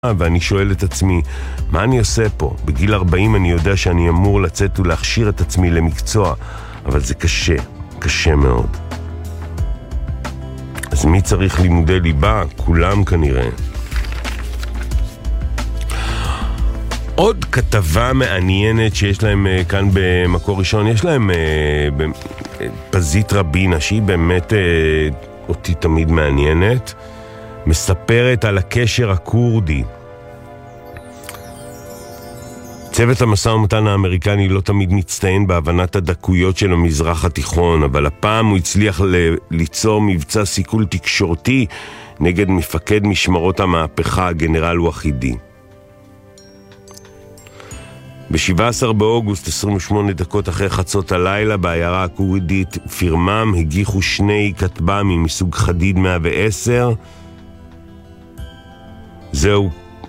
ואני שואל את עצמי, מה אני עושה פה? בגיל 40 אני יודע שאני אמור לצאת ולהכשיר את עצמי למקצוע, אבל זה קשה, קשה מאוד. אז מי צריך לימודי ליבה? כולם כנראה. עוד כתבה מעניינת שיש להם כאן במקור ראשון, יש להם פזית רבינה שהיא באמת אותי תמיד מעניינת, מספרת על הקשר הקורדי. צוות המשא ומתן האמריקני לא תמיד מצטיין בהבנת הדקויות של המזרח התיכון, אבל הפעם הוא הצליח ליצור מבצע סיכול תקשורתי נגד מפקד משמרות המהפכה, הגנרל וחידי. ב-17 באוגוסט, 28 דקות אחרי חצות הלילה, בעיירה הקורדית פירמם, הגיחו שני כטב"מים מסוג חדיד 110. זהו,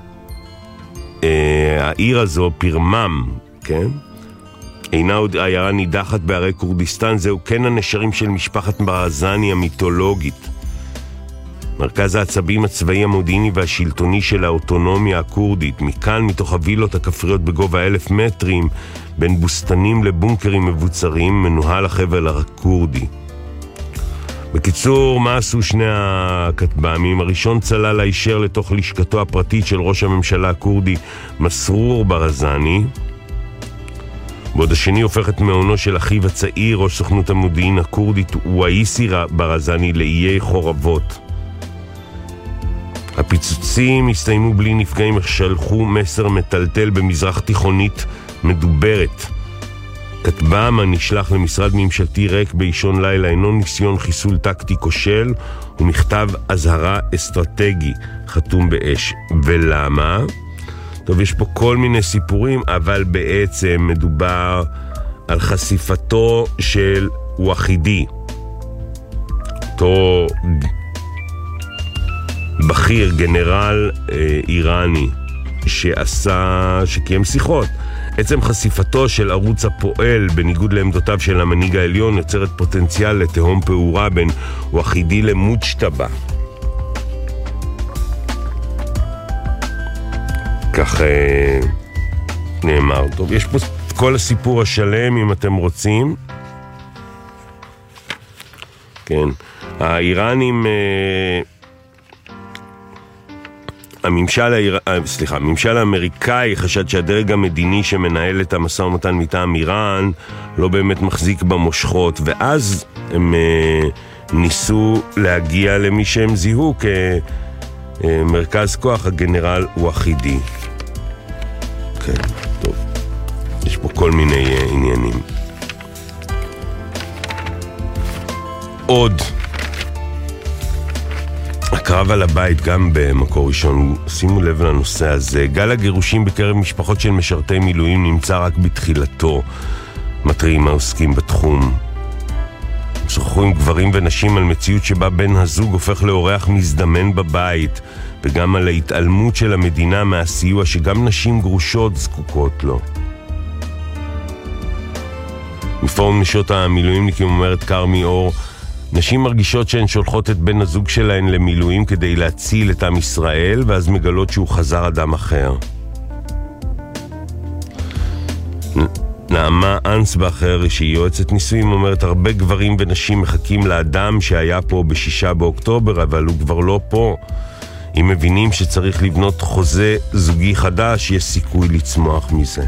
העיר הזו, פירמם, כן? אינה עוד עיירה נידחת בערי קורדיסטן, זהו כן הנשרים של משפחת ברזני המיתולוגית. מרכז העצבים הצבאי המודיעיני והשלטוני של האוטונומיה הקורדית, מכאן מתוך הווילות הכפריות בגובה 1,000 מטרים, בין בוסתנים לבונקרים מבוצרים, מנוהל החבל הקורדי. בקיצור, מה עשו שני הכטב"מים? הראשון צלל הישר לתוך לשכתו הפרטית של ראש הממשלה הקורדי, מסרור ברזני, בעוד השני הופך את מעונו של אחיו הצעיר, ראש סוכנות המודיעין הקורדית, וואיסי ברזני, לאיי חורבות. הפיצוצים הסתיימו בלי נפגעים, אך שלחו מסר מטלטל במזרח תיכונית מדוברת. כטב"ם הנשלח למשרד ממשלתי ריק באישון לילה אינו ניסיון חיסול טקטי כושל, הוא מכתב אזהרה אסטרטגי חתום באש. ולמה? טוב, יש פה כל מיני סיפורים, אבל בעצם מדובר על חשיפתו של וחידי, אותו בכיר, גנרל איראני שקיים שיחות. עצם חשיפתו של ערוץ הפועל בניגוד לעמדותיו של המנהיג העליון יוצרת פוטנציאל לתהום פעורה בין וחידי למוג'תבא. כך נאמר. טוב, יש פה כל הסיפור השלם אם אתם רוצים. כן, האיראנים הממשל האמריקאי חשד שהדרג המדיני שמנהל את המשא ומתן מטעם איראן לא באמת מחזיק במושכות, ואז הם ניסו להגיע למי שהם זיהו כמרכז כוח, הגנרל וחידי. כן, טוב. יש פה כל מיני עניינים. עוד הקרב על הבית גם במקור ראשון, שימו לב לנושא הזה. גל הגירושים בקרב משפחות של משרתי מילואים נמצא רק בתחילתו, מתריעים העוסקים בתחום. שוחחו עם גברים ונשים על מציאות שבה בן הזוג הופך לאורח מזדמן בבית, וגם על ההתעלמות של המדינה מהסיוע שגם נשים גרושות זקוקות לו. מפורום נשות המילואימניקים אומרת קרמי אור, נשים מרגישות שהן שולחות את בן הזוג שלהן למילואים כדי להציל את עם ישראל, ואז מגלות שהוא חזר אדם אחר. נעמה אנסבכר, שהיא יועצת נישואים, אומרת, הרבה גברים ונשים מחכים לאדם שהיה פה ב6 באוקטובר, אבל הוא כבר לא פה. אם מבינים שצריך לבנות חוזה זוגי חדש, יש סיכוי לצמוח מזה.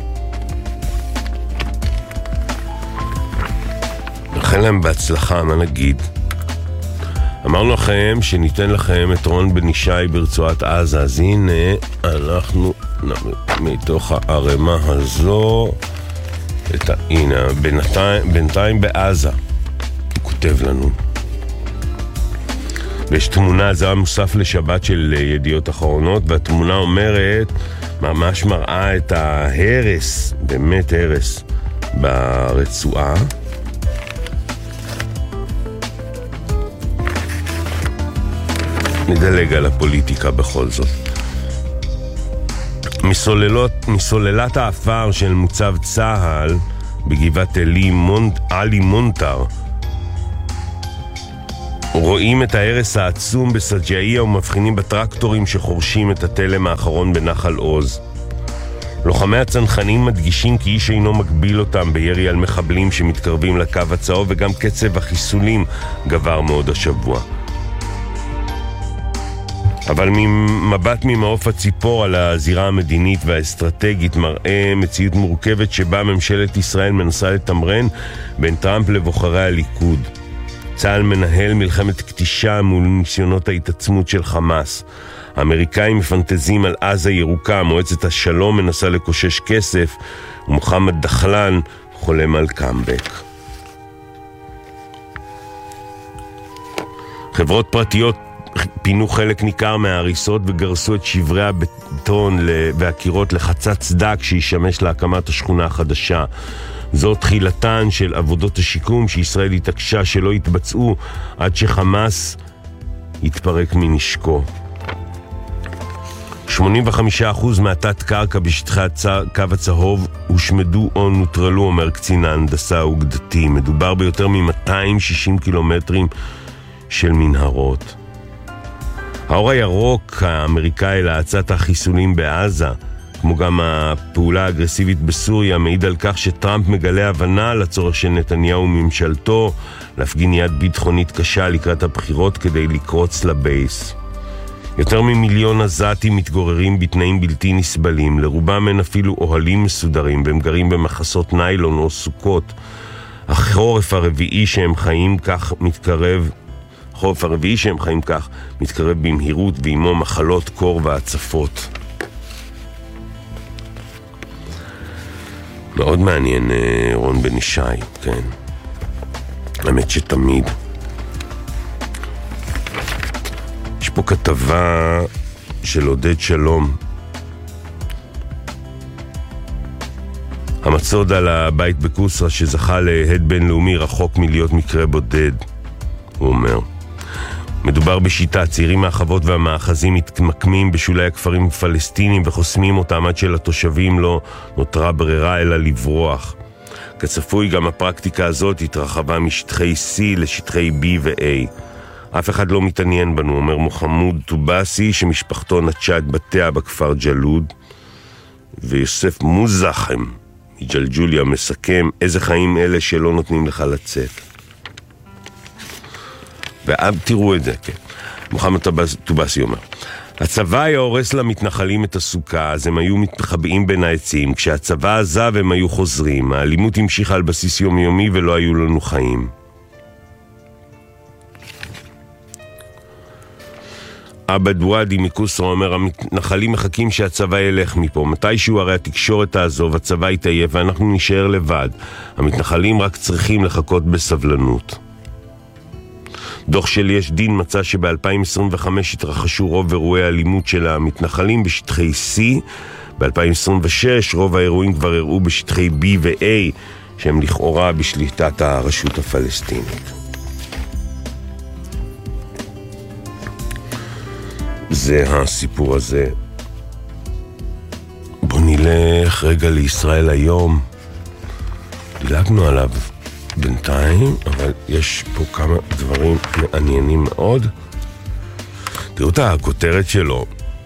לכן להם בהצלחה, מה נגיד? אמרנו לכם שניתן לכם את רון בן ישי ברצועת עזה, אז הנה אנחנו מתוך הערמה הזו הנה, בינתיים בעזה הוא כותב לנו, ויש תמונה, זה המוסף לשבת של ידיעות אחרונות, והתמונה אומרת, ממש מראה את ההרס, באמת הרס ברצועה. נדלג על הפוליטיקה בכל זאת. מסוללת האפר של מוצב צהל בגבעת עלי מונטר רואים את ההרס העצום בסג'איה ומבחינים בטרקטורים שחורשים את התלם האחרון בנחל עוז. לוחמי הצנחנים מדגישים כי איש אינו מגביל אותם בירי על מחבלים שמתקרבים לקו הצהוב, וגם קצב החיסולים גבר מאוד השבוע. אבל מבט ממעוף הציפור על הזירה המדינית והאסטרטגית מראה מציאות מורכבת שבה ממשלת ישראל מנסה לתמרן בין טראמפ לבוחרי הליכוד. צה"ל מנהל מלחמת קטישה מול ניסיונות ההתעצמות של חמאס. האמריקאים מפנטזים על עזה ירוקה, מועצת השלום מנסה לקושש כסף, ומוחמד דחלן חולם על קאמבק. חברות פרטיות פינו חלק ניכר מההריסות וגרסו את שברי הבטון והקירות לחצץ דק שישמש להקמת השכונה החדשה. זו תחילתן של עבודות השיקום שישראל התעקשה שלא יתבצעו עד שחמאס יתפרק מנשקו. 85% מהתת קרקע בשטחי הקו הצהוב הושמדו או נוטרלו, אומר קצין ההנדסה האוגדתי. מדובר ביותר מ-260 קילומטרים של מנהרות. האור הירוק האמריקאי להאצת החיסולים בעזה, כמו גם הפעולה האגרסיבית בסוריה, מעיד על כך שטראמפ מגלה הבנה לצורך של נתניהו וממשלתו להפגין יד ביטחונית קשה לקראת הבחירות כדי לקרוץ לבייס. יותר ממיליון עזתים מתגוררים בתנאים בלתי נסבלים, לרובם אין אפילו אוהלים מסודרים, והם גרים במחסות ניילון או סוכות. החורף הרביעי שהם חיים כך מתקרב במהירות, ועימו מחלות קור והצפות. מאוד מעניין רון בן ישי, כן. האמת שתמיד. יש פה כתבה של עודד שלום. המצוד על הבית בקוסרה שזכה להד בינלאומי רחוק מלהיות מקרה בודד, הוא אומר. מדובר בשיטה, צעירים מהחוות והמאחזים מתמקמים בשולי הכפרים הפלסטינים וחוסמים אותם עד שלתושבים לא נותרה ברירה אלא לברוח. כצפוי גם הפרקטיקה הזאת התרחבה משטחי C לשטחי B ו-A. אף אחד לא מתעניין בנו, אומר מוחמוד טובאסי שמשפחתו נטשה את בתיה בכפר ג'לוד, ויוסף מוזחם מג'לג'וליה מסכם איזה חיים אלה שלא נותנים לך לצאת. תראו את זה, כן. מוחמד טובאסי אומר, הצבא היה הורס למתנחלים את הסוכה, אז הם היו מתחבאים בין העצים. כשהצבא עזב הם היו חוזרים. האלימות המשיכה על בסיס יומיומי ולא היו לנו חיים. עבד וואדי מקוסרה אומר, המתנחלים מחכים שהצבא ילך מפה. מתישהו הרי התקשורת תעזוב, הצבא יתעייף ואנחנו נשאר לבד. המתנחלים רק צריכים לחכות בסבלנות. דוח של יש דין מצא שב-2025 התרחשו רוב אירועי האלימות של המתנחלים בשטחי C. ב-2026 רוב האירועים כבר אירעו בשטחי B ו-A, שהם לכאורה בשליטת הרשות הפלסטינית. זה הסיפור הזה. בוא נלך רגע לישראל היום. דילגנו עליו בינתיים, אבל יש פה כמה דברים מעניינים מאוד. תראו את הכותרת שלו.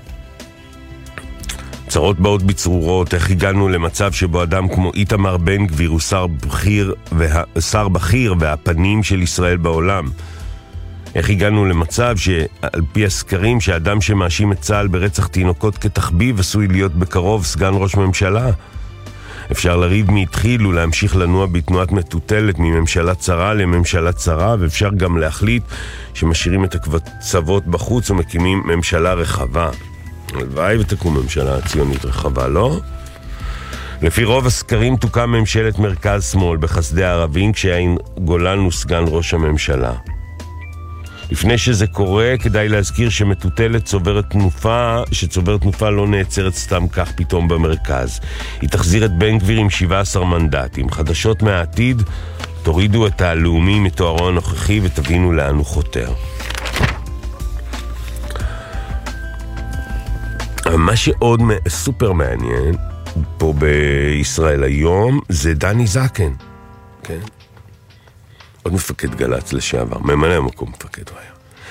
צרות באות בצרורות, איך הגענו למצב שבו אדם כמו איתמר בן גביר הוא שר בכיר והפנים של ישראל בעולם. איך הגענו למצב שעל פי הסקרים שאדם שמאשים את צה"ל ברצח תינוקות כתחביב עשוי להיות בקרוב סגן ראש ממשלה. אפשר לריב מהתחיל ולהמשיך לנוע בתנועת מטוטלת מממשלה צרה לממשלה צרה, ואפשר גם להחליט שמשאירים את הקצוות בחוץ ומקימים ממשלה רחבה. הלוואי ותקום ממשלה ציונית רחבה, לא? לפי רוב הסקרים תוקם ממשלת מרכז שמאל בחסדי הערבים כשיאיר גולן הוא סגן ראש הממשלה. לפני שזה קורה, כדאי להזכיר שמטוטלת צוברת תנופה לא נעצרת סתם כך פתאום במרכז. היא תחזיר את בן גביר עם 17 מנדטים. חדשות מהעתיד, תורידו את הלאומי מתוארו הנוכחי ותבינו לאן הוא חותר. מה שעוד סופר מעניין פה בישראל היום זה דני זקן, כן? עוד מפקד גל"צ לשעבר, ממלא מקום מפקד הוא היה.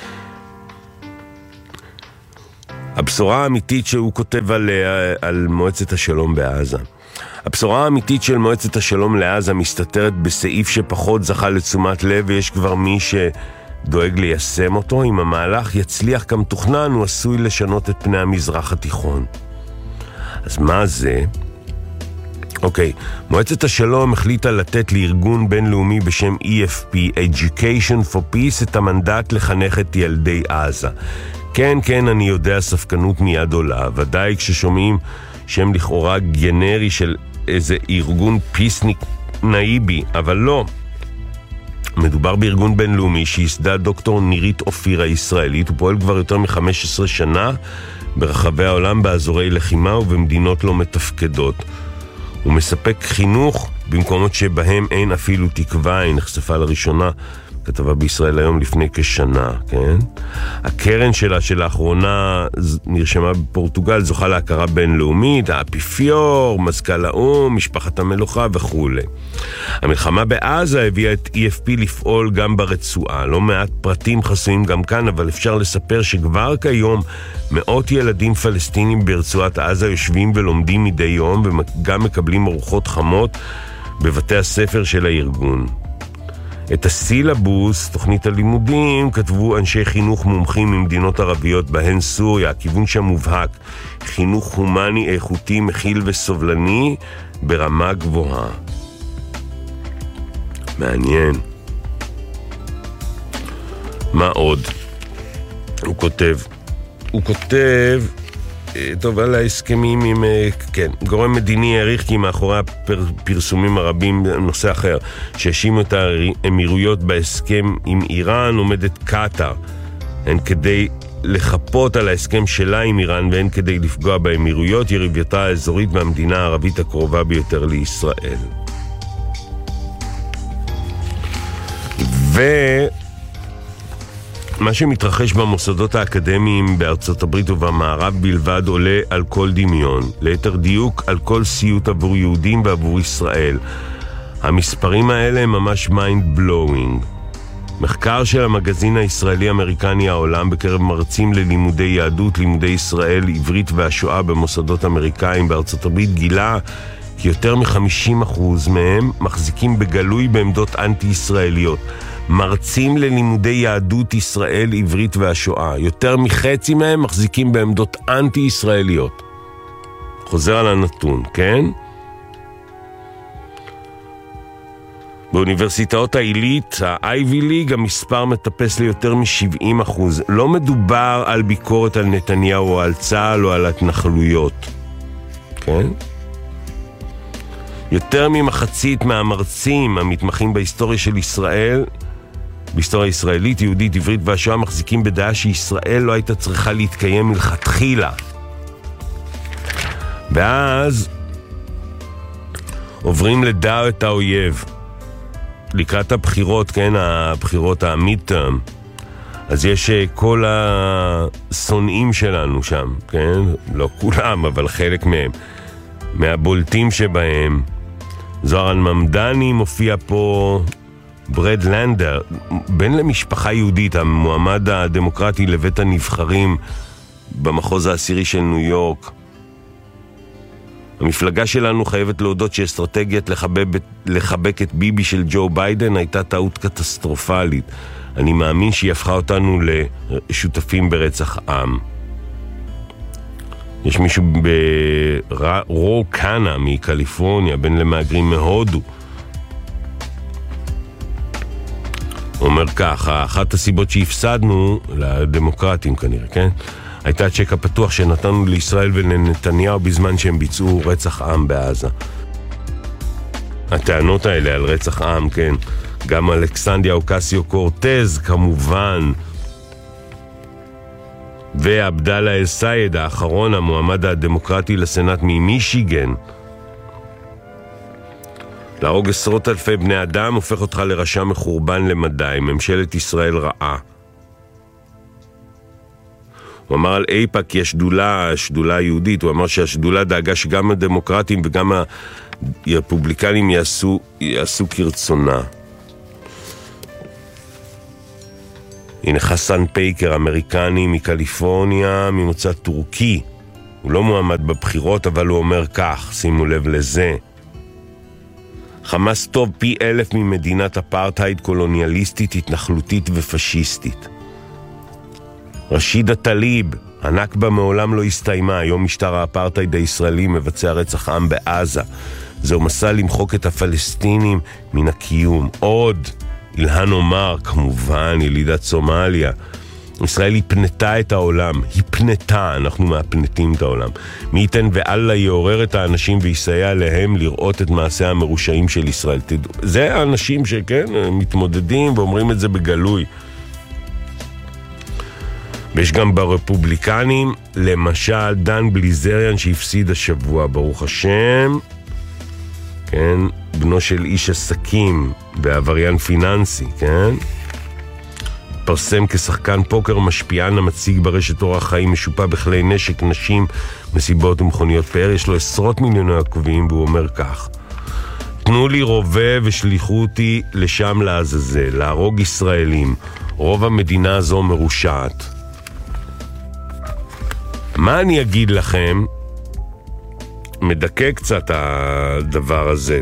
הבשורה האמיתית שהוא כותב על מועצת השלום בעזה. הבשורה האמיתית של מועצת השלום לעזה מסתתרת בסעיף שפחות זכה לתשומת לב, ויש כבר מי שדואג ליישם אותו. אם המהלך יצליח כמתוכנן, הוא עשוי לשנות את פני המזרח התיכון. אז מה זה? אוקיי, מועצת השלום החליטה לתת לארגון בינלאומי בשם EFP, Education for Peace, את המנדט לחנך את ילדי עזה. כן, אני יודע, ספקנות מיד עולה, ודאי כששומעים שם לכאורה גנרי של איזה ארגון פיסניק נאיבי, אבל לא. מדובר בארגון בינלאומי שיסדה דוקטור נירית אופיר הישראלית, הוא פועל כבר יותר מ-15 שנה ברחבי העולם באזורי לחימה ובמדינות לא מתפקדות. הוא מספק חינוך במקומות שבהם אין אפילו תקווה. היא נחשפה לראשונה כתבה בישראל היום לפני כשנה, כן? הקרן שלה שלאחרונה נרשמה בפורטוגל, זוכה להכרה בינלאומית, האפיפיור, מזכ"ל האו"ם, משפחת המלוכה וכו'. המלחמה בעזה הביאה את EFP לפעול גם ברצועה. לא מעט פרטים חסויים גם כאן, אבל אפשר לספר שכבר כיום מאות ילדים פלסטינים ברצועת עזה יושבים ולומדים מדי יום, וגם מקבלים ארוחות חמות בבתי הספר של הארגון. את הסילבוס, תוכנית הלימודים, כתבו אנשי חינוך מומחים ממדינות ערביות, בהן סוריה. הכיוון שם מובהק, חינוך הומני, איכותי, מכיל וסובלני ברמה גבוהה. מעניין. מה עוד? הוא כותב טוב, על ההסכמים עם, כן, גורם מדיני העריך כי מאחורי הפרסומים הרבים, נושא אחר, שהאשימו את האמירויות בהסכם עם איראן, עומדת קטר. הן כדי לחפות על ההסכם שלה עם איראן, והן כדי לפגוע באמירויות, יריבתה האזורית והמדינה הערבית הקרובה ביותר לישראל. מה שמתרחש במוסדות האקדמיים בארצות הברית ובמערב בלבד עולה על כל דמיון, ליתר דיוק על כל סיוט עבור יהודים ועבור ישראל. המספרים האלה הם ממש mind blowing. מחקר של המגזין הישראלי-אמריקני העולם בקרב מרצים ללימודי יהדות, לימודי ישראל, עברית והשואה במוסדות אמריקאים בארצות הברית גילה כי יותר מ-50% מהם מחזיקים בגלוי בעמדות אנטי-ישראליות. מרצים ללימודי יהדות, ישראל, עברית והשואה. יותר מחצי מהם מחזיקים בעמדות אנטי-ישראליות. חוזר על הנתון, כן? באוניברסיטאות העילית, ה-Ivy League, המספר מטפס ליותר מ-70%. לא מדובר על ביקורת על נתניהו או על צה"ל או על התנחלויות. כן? יותר ממחצית מהמרצים המתמחים בהיסטוריה של ישראל, בהיסטוריה ישראלית, יהודית, עברית והשואה, מחזיקים בדעה שישראל לא הייתה צריכה להתקיים מלכתחילה. ואז עוברים לדע את האויב. לקראת הבחירות, כן, הבחירות המיד-טרם. אז יש כל השונאים שלנו שם, כן? לא כולם, אבל חלק מהם. מהבולטים שבהם. זוהר אלממדני מופיע פה, ברד לנדר, בן למשפחה יהודית, המועמד הדמוקרטי לבית הנבחרים במחוז העשירי של ניו יורק. המפלגה שלנו חייבת להודות שאסטרטגיית לחבק את ביבי של ג'ו ביידן הייתה טעות קטסטרופלית. אני מאמין שהיא הפכה אותנו לשותפים ברצח עם. יש מישהו ברו קאנה מקליפורניה, בן למהגרים מהודו. הוא אומר ככה, אחת הסיבות שהפסדנו לדמוקרטים כנראה, כן? הייתה צ'ק הפתוח שנתנו לישראל ולנתניהו בזמן שהם ביצעו רצח עם בעזה. הטענות האלה על רצח עם, כן, גם אלכסנדריה אוקסיו קורטז כמובן, ועבדאללה אל-סייד האחרון, המועמד הדמוקרטי לסנאט ממישיגן. להרוג עשרות אלפי בני אדם הופך אותך לרשע מחורבן למדי. ממשלת ישראל רעה. הוא אמר על איפאק יש שדולה יהודית, הוא אמר שהשדולה דאגה שגם הדמוקרטים וגם הרפובליקנים יעשו כרצונה. הנה חסן פייקר, אמריקני מקליפורניה, ממוצא טורקי. הוא לא מועמד בבחירות, אבל הוא אומר כך, שימו לב לזה. חמאס טוב פי 1000 ממדינת אפרטהייד קולוניאליסטית, התנחלותית ופשיסטית. רשידה טליב, הנכבה מעולם לא הסתיימה, היום משטר האפרטהייד הישראלי מבצע רצח עם בעזה. זהו מסע למחוק את הפלסטינים מן הקיום. עוד, אילהן עומר, כמובן, ילידת סומליה. ישראל הפנתה את העולם, הפנתה, אנחנו מהפנתים את העולם. מי ייתן ואללה יעורר את האנשים ויסייע להם לראות את מעשה המרושעים של ישראל. תדעו, זה האנשים שכן, מתמודדים ואומרים את זה בגלוי. ויש גם ברפובליקנים, למשל דן בליזריאן שהפסיד השבוע, ברוך השם, כן, בנו של איש עסקים ועבריין פיננסי, כן? פרסם כשחקן פוקר משפיען המציג ברשת אורח חיים משופע בכלי נשק, נשים, מסיבות ומכוניות פאר. יש לו עשרות מיליוני עוקבים והוא אומר כך: תנו לי רובה ושליחו אותי לשם לעזאזל, להרוג ישראלים. רוב המדינה הזו מרושעת. מה אני אגיד לכם? מדכא קצת הדבר הזה.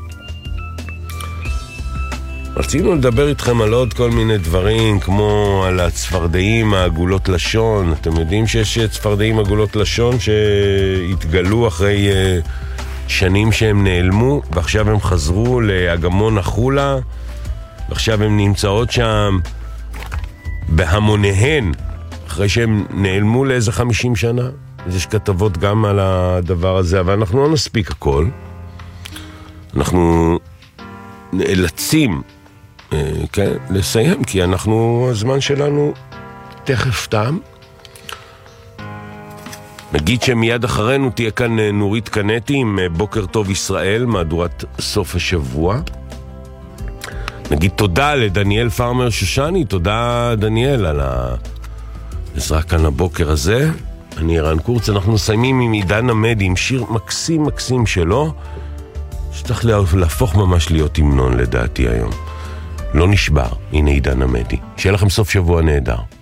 רצינו לדבר איתכם על עוד כל מיני דברים, כמו על הצפרדעים העגולות לשון. אתם יודעים שיש צפרדעים עגולות לשון שהתגלו אחרי שנים שהם נעלמו, ועכשיו הם חזרו לאגמון החולה, ועכשיו הם נמצאות שם בהמוניהן, אחרי שהם נעלמו לאיזה 50 שנה. יש כתבות גם על הדבר הזה, אבל אנחנו לא נספיק הכל. אנחנו נאלצים כן, לסיים, כי הזמן שלנו תכף תם. נגיד שמיד אחרינו תהיה כאן נורית קנטי עם בוקר טוב ישראל, מהדורת סוף השבוע. נגיד תודה לדניאל פרמר שושני, תודה דניאל על העזרה כאן הבוקר הזה. אני ערן קורץ, אנחנו מסיימים עם עידן עמדי, עם שיר מקסים מקסים שלו, שצריך להפוך ממש להיות המנון לדעתי היום. לא נשבר, הנה עידן עמדי. שיהיה לכם סוף שבוע נהדר.